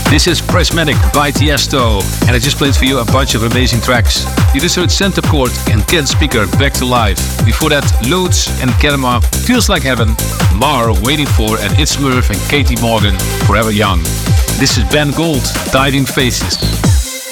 This is Prismatic by Tiesto, and I just played for you a bunch of amazing tracks. You just heard Center Court and Ken Speaker, Back to Life. Before that, Loads and Kenema, Feels Like Heaven, Mar, Waiting For, and It's Murph and Katie Morgan, Forever Young. This is Ben Gold, Diving Faces.